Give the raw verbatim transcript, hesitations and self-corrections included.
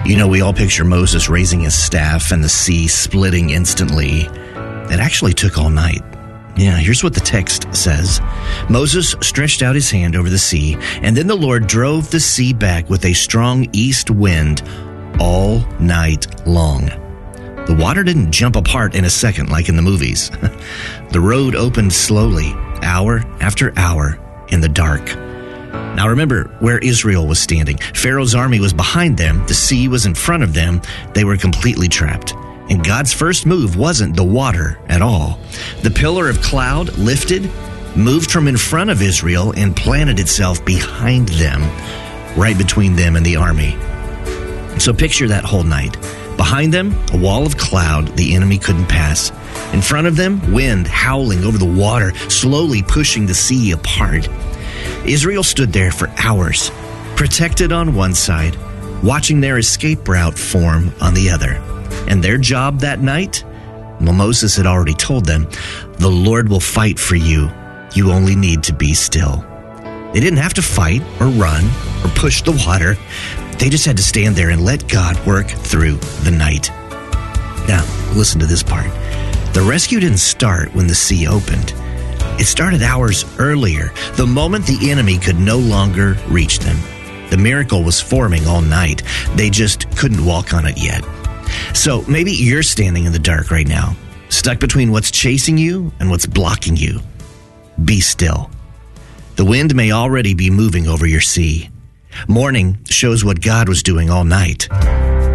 You know, we all picture Moses raising his staff and the sea splitting instantly. It actually took all night. Yeah, here's what the text says. Moses stretched out his hand over the sea, and then the Lord drove the sea back with a strong east wind all night long. The water didn't jump apart in a second like in the movies. The road opened slowly, hour after hour, in the dark. Now remember where Israel was standing. Pharaoh's army was behind them. The sea was in front of them. They were completely trapped. And God's first move wasn't the water at all. The pillar of cloud lifted, moved from in front of Israel, and planted itself behind them, right between them and the army. So picture that whole night. Behind them, a wall of cloud the enemy couldn't pass. In front of them, wind howling over the water, slowly pushing the sea apart. Israel stood there for hours, protected on one side, watching their escape route form on the other. And their job that night? Well, Moses had already told them, the Lord will fight for you. You only need to be still. They didn't have to fight or run or push the water. They just had to stand there and let God work through the night. Now, listen to this part. The rescue didn't start when the sea opened. It started hours earlier, the moment the enemy could no longer reach them. The miracle was forming all night. They just couldn't walk on it yet. So maybe you're standing in the dark right now, stuck between what's chasing you and what's blocking you. Be still. The wind may already be moving over your sea. Morning shows what God was doing all night.